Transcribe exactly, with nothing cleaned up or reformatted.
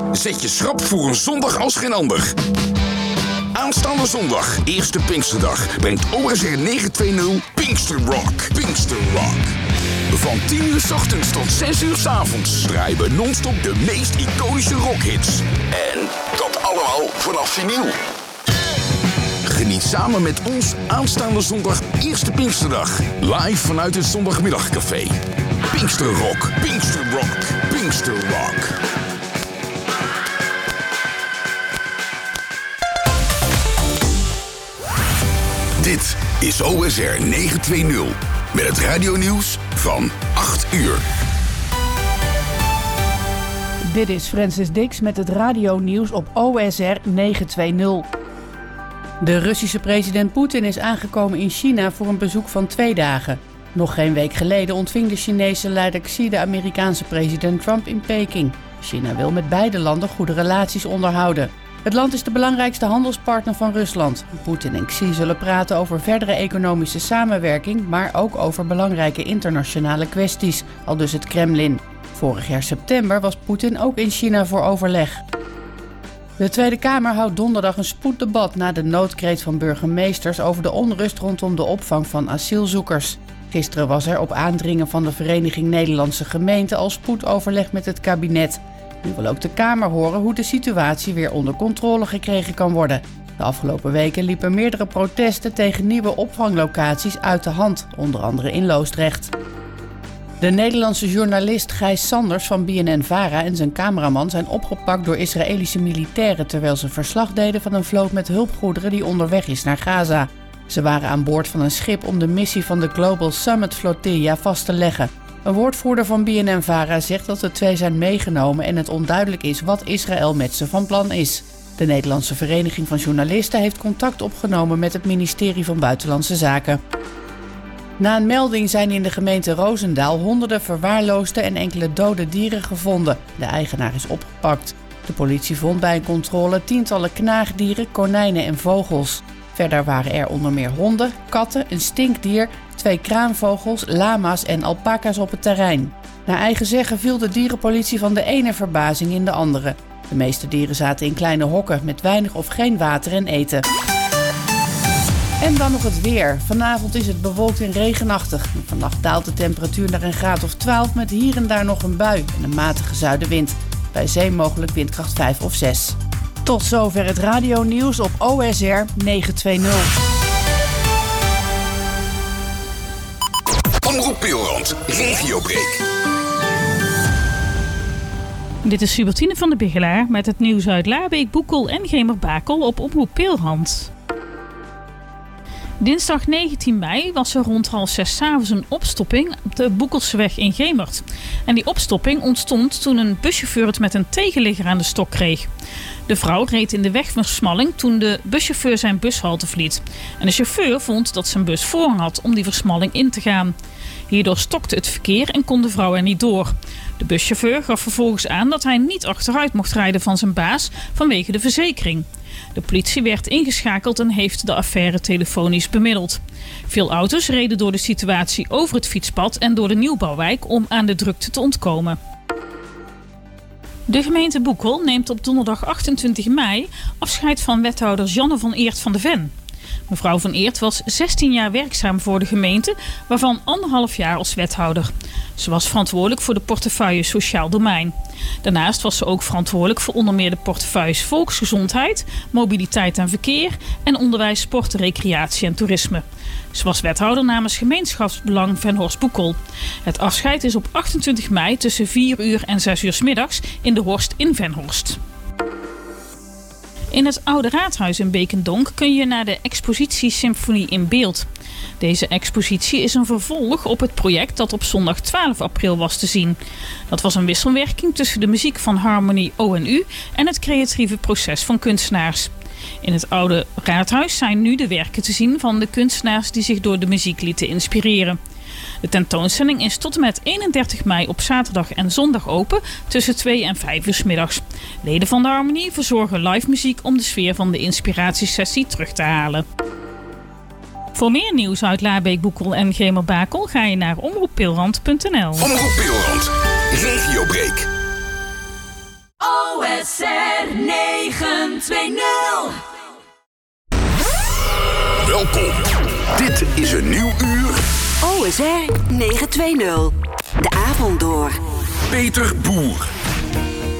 Zet je schrap voor een zondag als geen ander. Aanstaande zondag, eerste Pinksterdag, brengt O S R negenhonderdtwintig Pinkster Rock. Pinkster Rock. Van tien uur 's ochtends tot zes uur 's avonds draaien we non-stop de meest iconische rockhits. En dat allemaal vanaf vinyl. Geniet samen met ons aanstaande zondag, eerste Pinksterdag. Live vanuit het Zondagmiddagcafé. Pinkster Rock, Pinkster Rock, Pinkster Rock. Dit is O S R negenhonderdtwintig met het radionieuws van acht uur. Dit is Francis Dix met het radionieuws op O S R negenhonderdtwintig. De Russische president Poetin is aangekomen in China voor een bezoek van twee dagen. Nog geen week geleden ontving de Chinese leider Xi de Amerikaanse president Trump in Peking. China wil met beide landen goede relaties onderhouden. Het land is de belangrijkste handelspartner van Rusland. Poetin en Xi zullen praten over verdere economische samenwerking, maar ook over belangrijke internationale kwesties, aldus het Kremlin. Vorig jaar september was Poetin ook in China voor overleg. De Tweede Kamer houdt donderdag een spoeddebat na de noodkreet van burgemeesters over de onrust rondom de opvang van asielzoekers. Gisteren was er op aandringen van de Vereniging Nederlandse Gemeenten al spoedoverleg met het kabinet. Nu wil ook de Kamer horen hoe de situatie weer onder controle gekregen kan worden. De afgelopen weken liepen meerdere protesten tegen nieuwe opvanglocaties uit de hand, onder andere in Loosdrecht. De Nederlandse journalist Gijs Sanders van B N N-Vara en zijn cameraman zijn opgepakt door Israëlische militairen terwijl ze verslag deden van een vloot met hulpgoederen die onderweg is naar Gaza. Ze waren aan boord van een schip om de missie van de Global Summit Flotilla vast te leggen. Een woordvoerder van B N N-Vara zegt dat de twee zijn meegenomen en het onduidelijk is wat Israël met ze van plan is. De Nederlandse Vereniging van Journalisten heeft contact opgenomen met het ministerie van Buitenlandse Zaken. Na een melding zijn in de gemeente Roosendaal honderden verwaarloosde en enkele dode dieren gevonden. De eigenaar is opgepakt. De politie vond bij een controle tientallen knaagdieren, konijnen en vogels. Verder waren er onder meer honden, katten, een stinkdier, twee kraanvogels, lama's en alpaca's op het terrein. Naar eigen zeggen viel de dierenpolitie van de ene verbazing in de andere. De meeste dieren zaten in kleine hokken met weinig of geen water en eten. En dan nog het weer. Vanavond is het bewolkt en regenachtig. Vannacht daalt de temperatuur naar een graad of twaalf met hier en daar nog een bui en een matige zuidenwind. Bij zee mogelijk windkracht vijf of zes. Tot zover het radionieuws op O S R negenhonderdtwintig. Omroep Pilrand, Regiobreak. Dit is Subertine van de Bigelaar met het nieuws uit Laarbeek, Boekel en Gemerbakel op Omroep Pilrand. Dinsdag negentien mei was er rond half zes 's avonds een opstopping op de Boekelseweg in Gemert. En die opstopping ontstond toen een buschauffeur het met een tegenligger aan de stok kreeg. De vrouw reed in de wegversmalling toen de buschauffeur zijn bushalte verliet. En de chauffeur vond dat zijn bus voorrang had om die versmalling in te gaan. Hierdoor stokte het verkeer en kon de vrouw er niet door. De buschauffeur gaf vervolgens aan dat hij niet achteruit mocht rijden van zijn baas vanwege de verzekering. De politie werd ingeschakeld en heeft de affaire telefonisch bemiddeld. Veel auto's reden door de situatie over het fietspad en door de nieuwbouwwijk om aan de drukte te ontkomen. De gemeente Boekel neemt op donderdag achtentwintig mei afscheid van wethouder Janne van Eert van de Ven. Mevrouw van Eert was zestien jaar werkzaam voor de gemeente, waarvan anderhalf jaar als wethouder. Ze was verantwoordelijk voor de portefeuille Sociaal Domein. Daarnaast was ze ook verantwoordelijk voor onder meer de portefeuilles Volksgezondheid, Mobiliteit en Verkeer en Onderwijs, Sport, Recreatie en Toerisme. Ze was wethouder namens Gemeenschapsbelang Venhorst Boekel. Het afscheid is op achtentwintig mei tussen vier uur en zes uur 's middags in de Horst in Venhorst. In het Oude Raadhuis in Bekendonk kun je naar de expositie Symfonie in Beeld. Deze expositie is een vervolg op het project dat op zondag twaalf april was te zien. Dat was een wisselwerking tussen de muziek van Harmony O N U en het creatieve proces van kunstenaars. In het Oude Raadhuis zijn nu de werken te zien van de kunstenaars die zich door de muziek lieten inspireren. De tentoonstelling is tot en met eenendertig mei op zaterdag en zondag open tussen twee en vijf uur 's middags. Leden van de Harmonie verzorgen live muziek om de sfeer van de inspiratiesessie terug te halen. Voor meer nieuws uit Laarbeek, Boekel en Gemerbakel ga je naar omroep pilrand punt n l. Omroep Pilrand, Regiobreak. O S S R negen twee nul. Welkom. Dit is een nieuw uur. O S R negen twee nul. De avond door. Peter Boer.